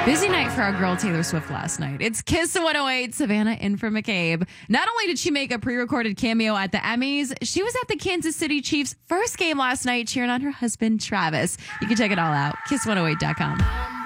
Busy night for our girl Taylor Swift last night. It's Kiss 108, Savannah in for McCabe. Not only did she make a pre-recorded cameo at the Emmys, she was at the Kansas City Chiefs' first game last night cheering on her husband, Travis. You can check it all out, kiss108.com.